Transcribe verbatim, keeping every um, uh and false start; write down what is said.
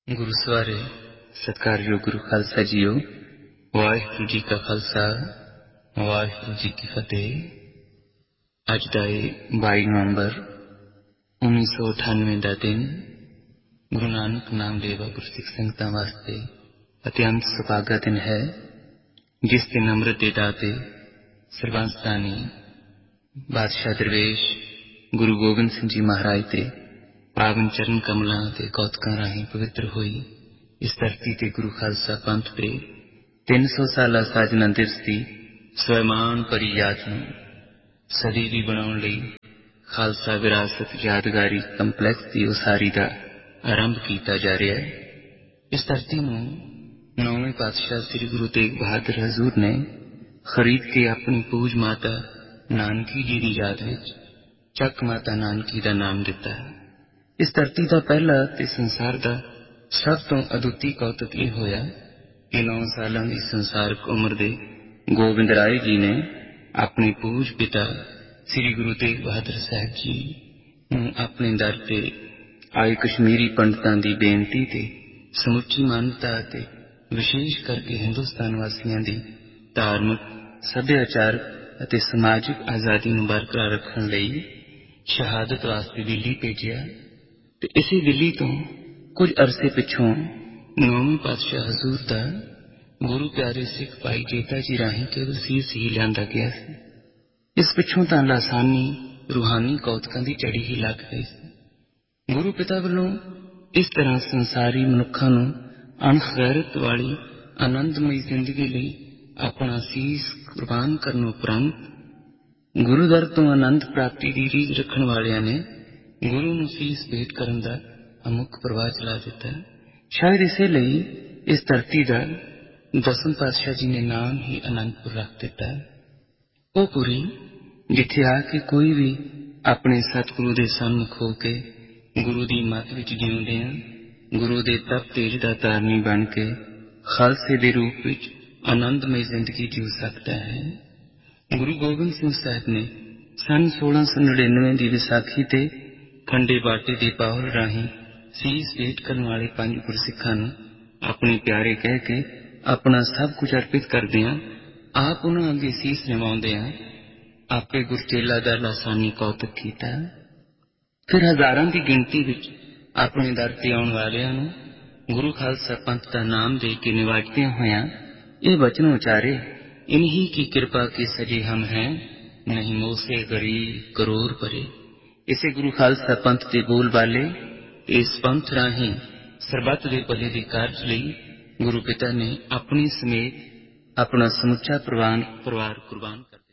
गुरु सवारे सत्कारयोग गुरु खालसा जीओ। वाहिगुरु जी का खालसा वाहिगुरु जी की फतेह। अज का बाई नवंबर उन्नीस सौ अठानवे का दिन गुरु नानक नाम लेवा गुरु सिख संगतां वास्ते अत्यंत सुभागा दिन है, जिस दिन अमृत दे दाते सर्वंसदानी बादशाह दरवेश गुरु गोबिंद सिंह जी महाराज के पावन चरण कमलों के कौतकों राही पवित्र हुई इस धरती ते गुरु खालसा पंथ के तीन सौ साला साजना दिवस की स्वैमान भरी याद नूं सदैवी बनाउण लई खालसा विरासत यादगारी कंपलैक्स की उसारी का आरंभ किया जा रहा है। इस धरती नूं नौवें पातशाह श्री गुरु तेग बहादुर हजूर ने खरीद के अपनी पूज माता नानकी जी की याद विच चक माता नानकी का नाम दिता है। इस धरती का पहला ते संसार का सब तो अदुੱਤੀ कौतुक यह होया कि नौ सालों की संसारक उम्र दे गोबिंद राय जी ने अपने पूज पिता श्री गुरु तेग बहादुर साहब जी अपने दर ते आए कश्मीरी पंडितां की बेनती ते समुची मानता ते विशेष करके हिंदुस्तान वासियों की धार्मिक सभ्याचारक अते समाजिक आज़ादी नूं बरकरार रखण लई शहादत वास्ते दिल्ली भेजिया। ते इसी दिल्ली तो कुछ अरसे पिछों नौवें पातशाह हजूर का गुरु प्यारे सिख भाई जेता जी राही केवल सीस ही लिया गया सी। इस पिछों तो लासानी रूहानी कौतकों की चढ़ी ही लग गई सी। गुरु पिता वालों इस तरह संसारी मनुखों नूं अणगैरत वाली आनंदमयी जिंदगी लई अपना सीस कुर्बान करने उपरंत गुरु दर तो आनंद प्राप्ति की रीझ रखण वालियां ने गुरु नूं सीस भेंट करन दा अमुक प्रवाह चला दिता। शायद इसे लई इस धरती का दसम पातशाह जी ने नाम ही आनंदपुर रख दिता। वो पुरी जिथे आके कोई भी अपने सतगुरु के सन्मुख होके गुरु की मत विच जीउंदियां गुरु के तप तेज का तारनी बन के खालसे के रूप विच आनंदमय जिंदगी जी सकता है। गुरु गोबिंद सिंह साहब ने सन सोलह सौ नड़िनवे की विसाखी ते खंडे बाटे की पाहुल राही सीस भेंट करने वाले पंज गुरसिखां नूं अपने प्यारे कह के अपना सब कुछ अर्पित करदियां आप उन्हां अगे सीस निवाउंदियां आपे गुरचेला दा लासानी कौतक कीता। फिर हजारां की गिणती विच अपने दर ते आउण वालियां नूं गुरु खालसा पंथ का नाम दे के निवाजदियां होयां ये वचन उचारे, इन्हीं की कृपा के सजे हम हैं, नहीं मोसे गरीब करोड़ परे। इसे गुरु खालसा पंथ के बोल बाले इस पंथ राही सरबत के भले के कार्य लई गुरु पिता ने अपनी समेत अपना समुचा परिवार कुर्बान कर